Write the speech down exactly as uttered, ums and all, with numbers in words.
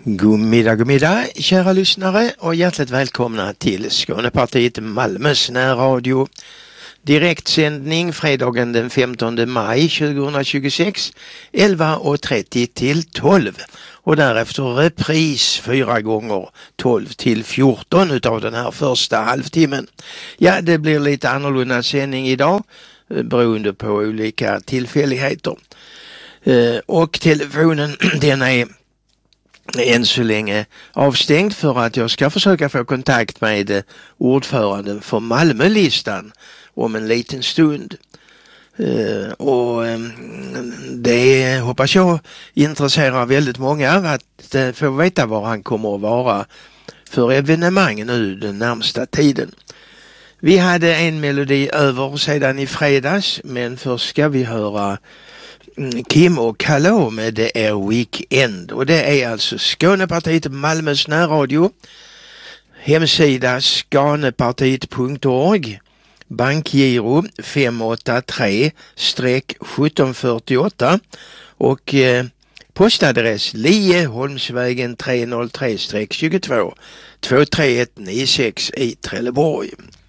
God middag, god middag, kära lyssnare och hjärtligt välkomna till Skånepartiet Malmös närradio. Direktsändning fredagen den femtonde maj tjugohundratjugosex, elva trettio till tolv. Och därefter repris fyra gånger tolv till fjorton utav den här första halvtimmen. Ja, det blir lite annorlunda sändning idag beroende på olika tillfälligheter. Och telefonen den är än så länge avstängd för att jag ska försöka få kontakt med ordföranden för Malmölistan om en liten stund. Uh, och um, det hoppas jag intresserar väldigt många att uh, få veta var han kommer att vara för evenemang nu den närmsta tiden. Vi hade en melodi över sedan i fredags, men först ska vi höra Kim och Hallå med Det är Weekend, och det är alltså Skånepartiet Malmös närradio, hemsida skanepartiet punkt org, bankgiro fem åtta tre sjutton fyrtioåtta och eh, postadress Lieholmsvägen tre noll tre tjugotvå två tre ett nio sex i Trelleborg.